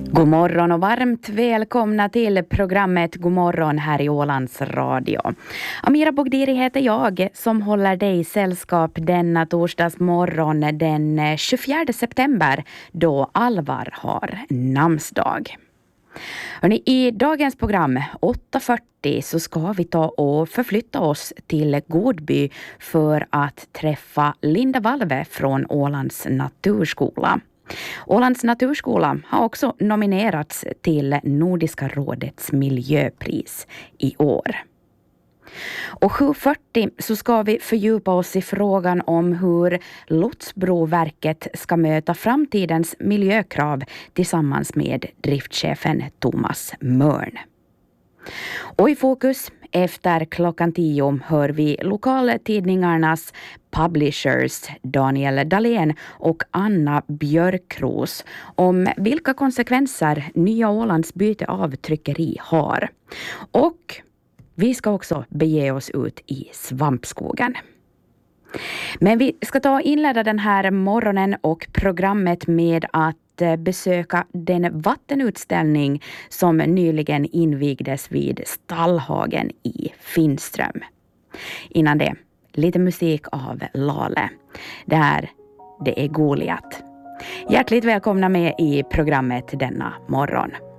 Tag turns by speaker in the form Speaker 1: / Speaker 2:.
Speaker 1: God morgon och varmt välkomna till programmet God morgon här i Ålands Radio. Amira Bogdiri heter jag som håller dig sällskap denna torsdagsmorgon den 24 september då Alvar har namnsdag. Hörrni, i dagens program 8.40 så ska vi ta och förflytta oss till Godby för att träffa Linda Valve från Ålands naturskola. Ålands naturskola har också nominerats till Nordiska rådets miljöpris i år. Och 7.40 så ska vi fördjupa oss i frågan om hur Lotsbroverket ska möta framtidens miljökrav tillsammans med driftchefen Thomas Mörn. Och i fokus efter klockan 10 hör vi lokaltidningarnas publishers Daniel Dahlén och Anna Björkros om vilka konsekvenser Nya Ålands byte av tryckeri har. Och vi ska också bege oss ut i svampskogen. Men vi ska ta och inleda den här morgonen och programmet med att besöka den vattenutställning som nyligen invigdes vid Stallhagen i Finström. Innan det, lite musik av Lale. Det är Goliat. Hjärtligt välkomna med i programmet denna morgon.